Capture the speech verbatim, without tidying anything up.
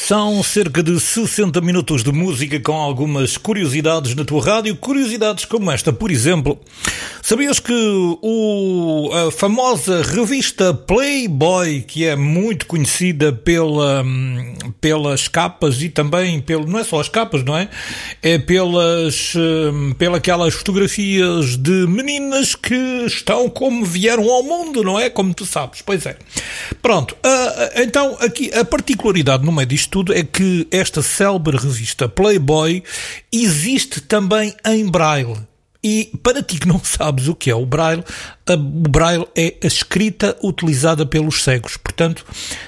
São cerca de sessenta minutos de música com algumas curiosidades na tua rádio. Curiosidades como esta, por exemplo. Sabias que o, a famosa revista Playboy, que é muito conhecida pela, pelas capas e também pelo, não é só as capas, não é? É pelas, pelas aquelas fotografias de meninas que estão como vieram ao mundo, não é? Como tu sabes, pois é. Pronto, uh, então aqui a particularidade no meio disto tudo é que esta célebre revista Playboy existe também em Braille. E para ti que não sabes o que é o Braille, o Braille é a escrita utilizada pelos cegos. Portanto,